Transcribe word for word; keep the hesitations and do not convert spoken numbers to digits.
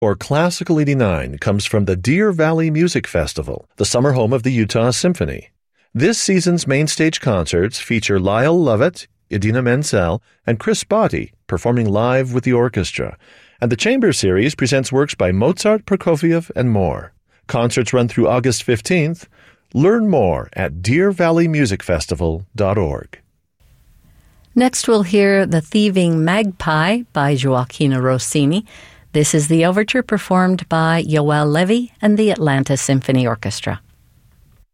or Classical eighty-nine comes from the Deer Valley Music Festival, the summer home of the Utah Symphony. This season's main stage concerts feature Lyle Lovett, Idina Menzel, and Chris Botti performing live with the orchestra, and the Chamber Series presents works by Mozart, Prokofiev, and more. Concerts run through August fifteenth. Learn more at deer valley music festival dot org. Next we'll hear The Thieving Magpie by Gioacchino Rossini. This is the overture performed by Yoel Levy and the Atlanta Symphony Orchestra.